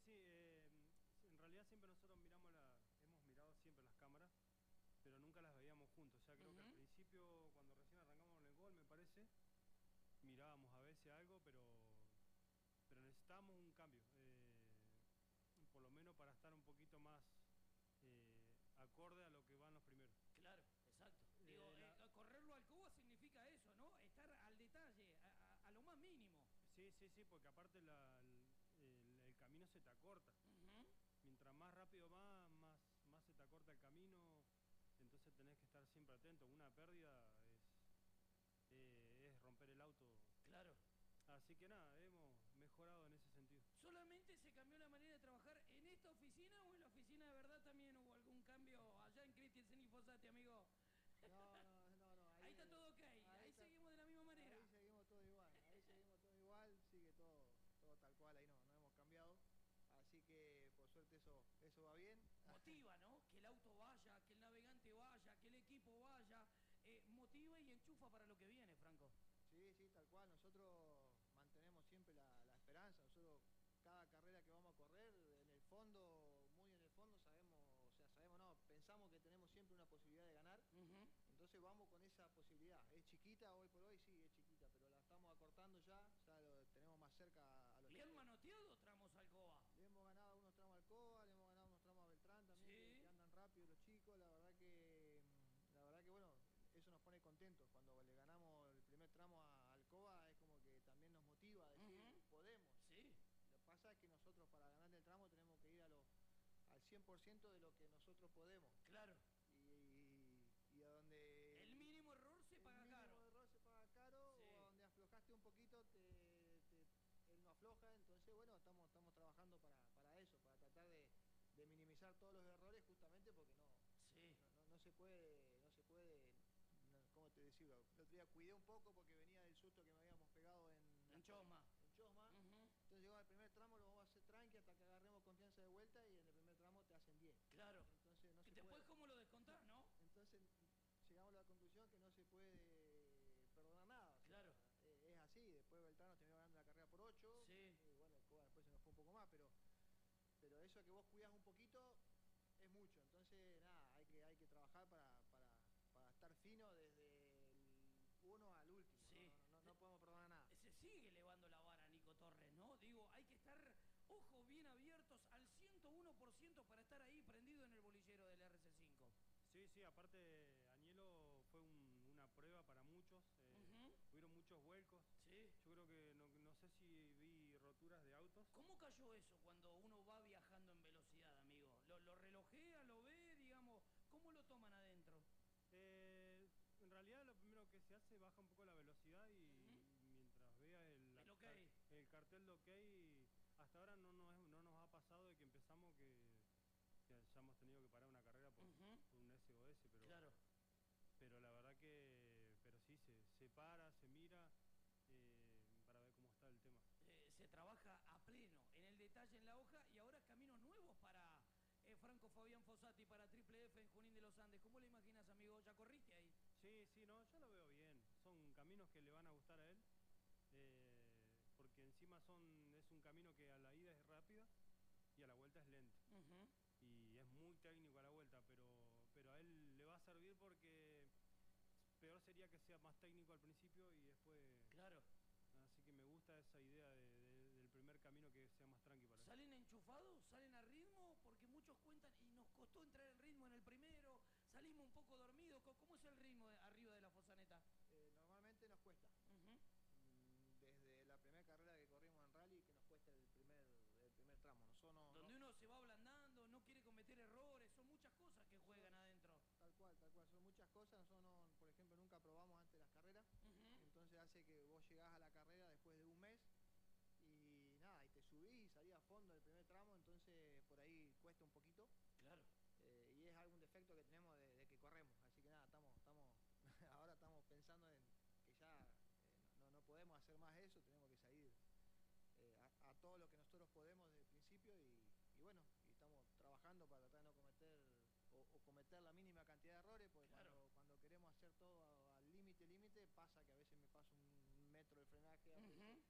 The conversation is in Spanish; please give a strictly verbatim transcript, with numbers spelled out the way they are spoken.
sí, eh, en realidad siempre nosotros miramos la, hemos mirado siempre las cámaras, pero nunca las veíamos juntos. O sea, creo uh-huh. que al principio, cuando recién arrancamos en el gol, me parece, mirábamos a veces algo, pero, pero necesitábamos un cambio, eh, por lo menos para estar un poquito más eh, acorde a lo que van los primeros. Claro, exacto. Eh, Digo, la... eh, correrlo al Coba significa eso, ¿no? Estar al detalle, a, a, a lo más mínimo. Sí, sí, sí, porque aparte la, el, el, el camino se te acorta. Uh-huh. Mientras más rápido va, más, más se te acorta el camino, entonces tenés que estar siempre atento. Una pérdida es, eh, es romper el auto. Claro. Así que nada, hemos mejorado en ese sentido. ¿Solamente se cambió la manera de trabajar en esta oficina o en la oficina de verdad también hubo algún cambio allá en Christensen y Fossati, amigo? No, no, no, no. Ahí, ahí está todo ok, ahí, ahí está, seguimos de la misma manera. Ahí seguimos todo igual, ahí seguimos todo igual, sigue todo, todo tal cual, ahí no, no hemos cambiado. Así que por suerte eso, eso va bien. Motiva, ¿no? Que el auto vaya, que el navegante vaya, que el equipo vaya, eh, motiva y enchufa para lo que viene, Franco. Sí, sí, tal cual. Nosotros mantenemos siempre la, la esperanza. Nosotros cada carrera que vamos a correr, en el fondo, muy en el fondo, sabemos, o sea, sabemos, no, pensamos que tenemos siempre una posibilidad de ganar. Uh-huh. Entonces vamos con esa posibilidad. Es chiquita hoy por hoy, sí, es chiquita, pero la estamos acortando ya, ya lo tenemos más cerca a los. ¿Le han manoteado tramos al Coba? Le hemos ganado unos tramos al Coba, le hemos ganado unos tramos a Beltrán también, sí. que, que andan rápido los chicos. La verdad que, la verdad que bueno, eso nos pone contentos. Cuando le ganamos el primer tramo a Alcoba, es como que también nos motiva a decir, uh-huh. podemos. Sí. Lo que pasa es que nosotros para ganar el tramo tenemos que ir a lo, al cien por ciento de lo que nosotros podemos. Claro. Y, y, y a donde... El mínimo error se paga caro. caro. El mínimo error se paga caro, sí. O a donde aflojaste un poquito, te, te, él no afloja. Entonces, bueno, estamos, estamos trabajando para, para eso, para tratar de, de minimizar todos los errores, justamente porque no, sí. no, no, no se puede... No se puede No, ¿cómo te decía? El otro día cuidé un poco porque venía del susto que me habíamos pegado en... En Chosma. En Chosma. Uh-huh. Entonces llegó al primer tramo, lo vamos a hacer tranqui hasta que agarremos confianza de vuelta y en el primer tramo te hacen diez. Claro. Entonces no y se después puede. cómo lo descontás, ¿no? Entonces llegamos a la conclusión que no se puede perdonar nada. O sea, claro. Eh, es así. Después Beltrán nos terminó ganando la carrera por ocho. Sí. Y bueno, el Coba después se nos fue un poco más, pero, pero eso que vos cuidás un poquito es mucho. Entonces, nada, hay que, hay que trabajar para... para para estar fino desde el uno al último. Sí. No, no, no, no podemos perdonar nada. Se sigue elevando la vara, Nico Torres, ¿no? Digo, hay que estar ojos bien abiertos al ciento uno por ciento para estar ahí prendido en el bolillero del R C cinco. Sí, sí, aparte Añelo fue un, una prueba para muchos, eh, uh-huh. hubieron muchos vuelcos. Sí. Yo creo que no, no sé si vi roturas de autos. ¿Cómo cayó eso cuando uno va viajando en velocidad, amigo? ¿Lo, lo relojea, lo ve, digamos? ¿Cómo lo toman adentro? Eh, en realidad lo primero que se hace, baja un poco la velocidad y uh-huh. mientras vea el, el, okay. car, el cartel de OK, hasta ahora no nos, no nos ha pasado de que empezamos que, que ya hemos tenido que parar una carrera por, uh-huh. por un S O S, pero, claro. pero la verdad que, pero sí, se, se para, se mira eh, para ver cómo está el tema. Eh, se trabaja a pleno, en el detalle, en la hoja, y ahora caminos nuevos para... Eh, Franco Fabián Fossati para Triple F en Junín de los Andes. ¿Cómo le imaginas, amigo? ¿Ya corriste ahí? Sí, sí, no, yo lo veo bien. Son caminos que le van a gustar a él, eh, porque encima son es un camino que a la ida es rápida y a la vuelta es lento. Uh-huh. Y es muy técnico a la vuelta, pero, pero a él le va a servir porque peor sería que sea más técnico al principio y después... Claro. Así que me gusta esa idea de, de, del primer camino que sea más tranqui para él. ¿Salen enchufados? ¿Salen a ritmo? Porque muchos cuentan, y nos costó entrar en ritmo en el primero, salimos un poco dormidos. ¿Cómo es el ritmo de, arriba de la Fosaneta? Eh, normalmente nos cuesta. Uh-huh. Desde la primera carrera que corrimos en rally, que nos cuesta el primer, el primer tramo. Nosotros no, Donde no... uno se va ablandando, no quiere cometer errores, son muchas cosas que juegan son, adentro. Tal cual, tal cual, son muchas cosas. Nosotros, no, por ejemplo, nunca probamos antes las carreras. Uh-huh. Entonces hace que vos llegás a la carrera después de un mes y nada, y te subís y salís a fondo del primer tramo, entonces por ahí cuesta un poquito. Claro. Eh, y es algún defecto que tenemos de, de que corremos. Así que nada, estamos, estamos ahora estamos pensando en que ya... No, no podemos hacer más eso, tenemos que salir eh, a, a todo lo que nosotros podemos desde el principio y, y bueno, y estamos trabajando para tratar de no cometer o, o cometer la mínima cantidad de errores, porque claro. cuando, cuando queremos hacer todo al límite, límite, pasa que a veces me paso un metro de frenaje, a veces, uh-huh.